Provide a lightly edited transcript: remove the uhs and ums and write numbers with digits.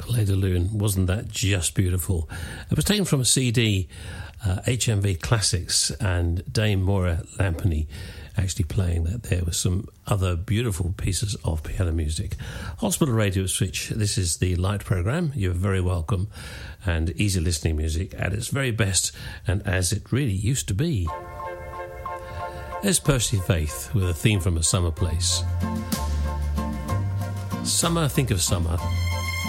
Calais de Lune. Wasn't that just beautiful? It was taken from a CD, HMV Classics, and Dame Maura Lampeney actually playing that there with some other beautiful pieces of piano music. Hospital Radio Switch, this is the Light programme. You're very welcome, and easy listening music at its very best and as it really used to be. There's Percy Faith with a theme from A Summer Place. Summer, think of summer.